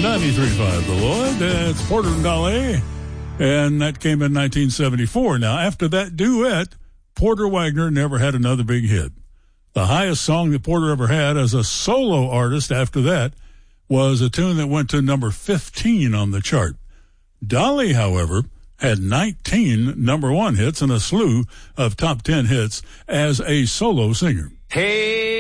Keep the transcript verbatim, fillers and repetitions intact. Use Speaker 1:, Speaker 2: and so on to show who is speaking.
Speaker 1: ninety-three point five The Lloyd. That's Porter and Dolly. And that came in nineteen seventy-four. Now, after that duet, Porter Wagoner never had another big hit. The highest song that Porter ever had as a solo artist after that was a tune that went to number fifteen on the chart. Dolly, however, had nineteen number one hits and a slew of top ten hits as a solo singer.
Speaker 2: Hey!